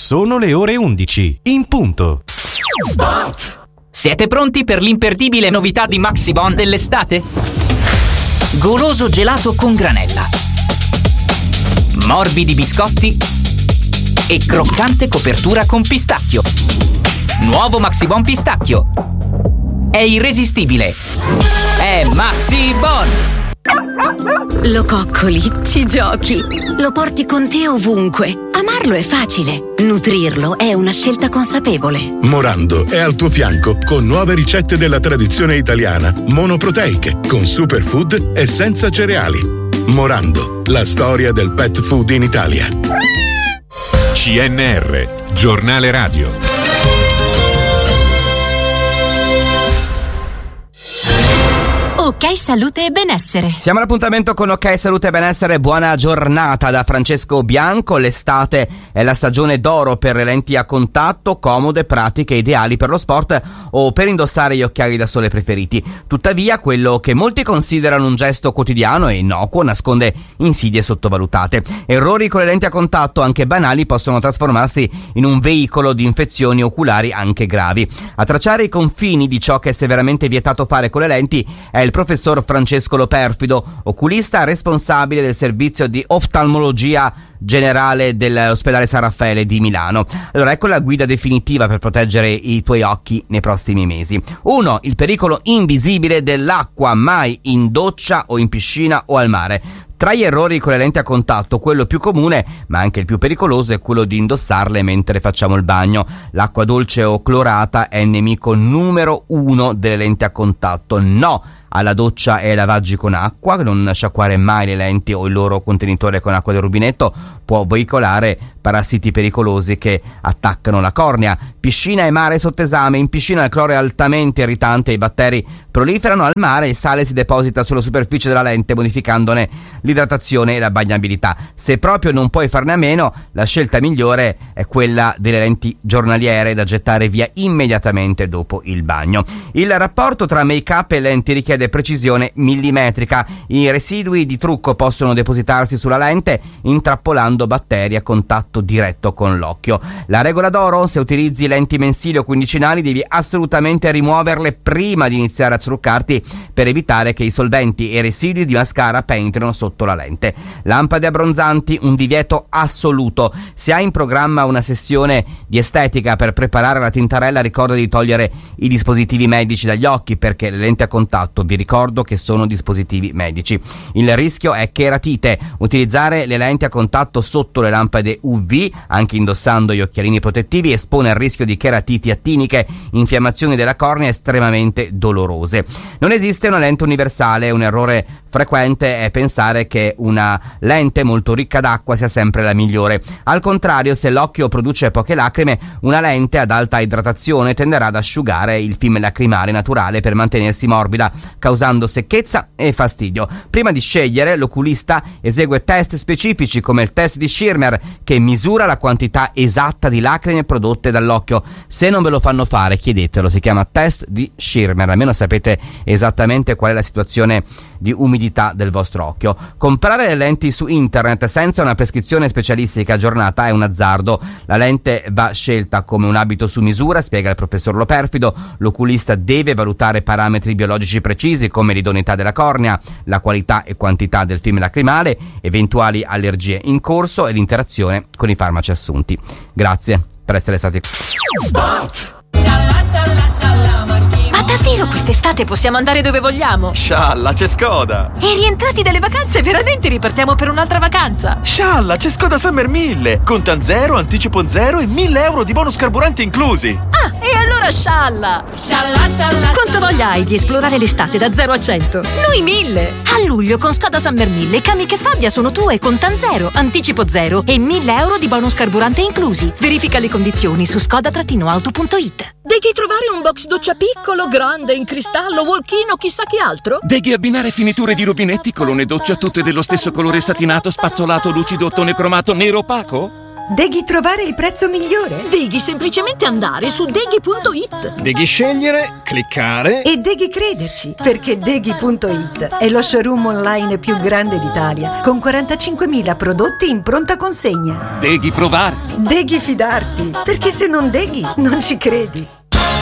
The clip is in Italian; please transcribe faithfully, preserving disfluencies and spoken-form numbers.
Sono le ore undici, in punto. Siete pronti per l'imperdibile novità di Maxibon dell'estate? Goloso gelato con granella, morbidi biscotti e croccante copertura con pistacchio. Nuovo Maxibon pistacchio. È irresistibile. È Maxibon! Lo coccoli, ci giochi, lo porti con te ovunque. Amarlo è facile, nutrirlo è una scelta consapevole. Morando è al tuo fianco con nuove ricette della tradizione italiana, monoproteiche, con superfood e senza cereali. Morando, la storia del pet food in Italia. C N R, giornale radio. Ok Salute e Benessere. Siamo all'appuntamento con Ok Salute e Benessere. Buona giornata da Francesco Bianco. L'estate è la stagione d'oro per le lenti a contatto, comode, pratiche, ideali per lo sport o per indossare gli occhiali da sole preferiti. Tuttavia, quello che molti considerano un gesto quotidiano e innocuo nasconde insidie sottovalutate. Errori con le lenti a contatto, anche banali, possono trasformarsi in un veicolo di infezioni oculari anche gravi. A tracciare i confini di ciò che è severamente vietato fare con le lenti è il professor Francesco Loperfido, oculista responsabile del servizio di oftalmologia generale dell'ospedale San Raffaele di Milano. Allora, ecco la guida definitiva per proteggere i tuoi occhi nei prossimi mesi. uno. Il pericolo invisibile dell'acqua, mai in doccia o in piscina o al mare. Tra gli errori con le lenti a contatto, quello più comune, ma anche il più pericoloso, è quello di indossarle mentre facciamo il bagno. L'acqua dolce o clorata è il nemico numero uno delle lenti a contatto. No alla doccia e ai lavaggi con acqua, non sciacquare mai le lenti o il loro contenitore con acqua del rubinetto, può veicolare parassiti pericolosi che attaccano la cornea. Piscina e mare sotto esame. In piscina il cloro è altamente irritante e i batteri proliferano. Al mare il sale si deposita sulla superficie della lente, modificandone l'idratazione e la bagnabilità. Se proprio non puoi farne a meno, la scelta migliore è quella delle lenti giornaliere da gettare via immediatamente dopo il bagno. Il rapporto tra make-up e lenti richiede precisione millimetrica. I residui di trucco possono depositarsi sulla lente intrappolando batteri a contatto diretto con l'occhio. La regola d'oro: se utilizzi lenti mensili o quindicinali devi assolutamente rimuoverle prima di iniziare a truccarti per evitare che i solventi e residui di mascara penetrino sotto la lente. Lampade abbronzanti, un divieto assoluto. Se hai in programma una sessione di estetica per preparare la tintarella, ricorda di togliere i dispositivi medici dagli occhi, perché le lenti a contatto, vi ricordo che sono dispositivi medici. Il rischio è cheratite. Utilizzare le lenti a contatto sotto le lampade U V, anche indossando gli occhialini protettivi, espone al rischio di cheratiti attiniche, infiammazioni della cornea estremamente dolorose. Non esiste una lente universale. Un errore frequente è pensare che una lente molto ricca d'acqua sia sempre la migliore. Al contrario, se l'occhio produce poche lacrime, una lente ad alta idratazione tenderà ad asciugare il film lacrimale naturale per mantenersi morbida, causando secchezza e fastidio. Prima di scegliere, l'oculista esegue test specifici come il test di Schirmer, che misura la quantità esatta di lacrime prodotte dall'occhio. Se non ve lo fanno fare, chiedetelo, si chiama test di Schirmer, almeno sapete esattamente qual è la situazione di umidità del vostro occhio. Comprare le lenti su internet senza una prescrizione specialistica aggiornata è un azzardo. La lente va scelta come un abito su misura, spiega il professor Loperfido. L'oculista deve valutare parametri biologici precisi come l'idoneità della cornea, la qualità e quantità del film lacrimale, eventuali allergie in corso e l'interazione con i farmaci assunti. Grazie per essere stati Ma davvero quest'estate possiamo andare dove vogliamo? Scialla, c'è Skoda! E rientrati dalle vacanze veramente ripartiamo per un'altra vacanza? Scialla, c'è Skoda Summer mille! Contan zero, anticipo zero e mille euro di bonus carburanti inclusi! Ah, e allora scialla! Scialla, scialla! Quanto voglia hai di esplorare l'estate da zero a cento? Noi mille! A luglio con Skoda Summer mille, Kamiq e Fabia sono tue, Contan zero, anticipo zero e mille euro di bonus carburante inclusi. Verifica le condizioni su skoda auto punto it. Devi trovare un box doccia piccolo, grande, in cristallo, walk-in o chissà che altro? Devi abbinare finiture di rubinetti, colonne doccia tutte dello stesso colore satinato, spazzolato, lucido, ottone cromato, nero opaco? Devi trovare il prezzo migliore. Devi semplicemente andare su deghi punto it. Devi scegliere, cliccare e devi crederci, perché deghi punto it è lo showroom online più grande d'Italia, con quarantacinquemila prodotti in pronta consegna. Devi provare. Devi fidarti, perché se non deghi non ci credi.